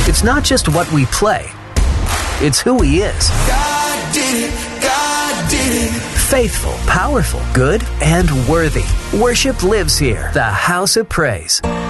It's not just what we play, it's who He is. God did it. God did it. Faithful, powerful, good, and worthy. Worship lives here. The House of Praise.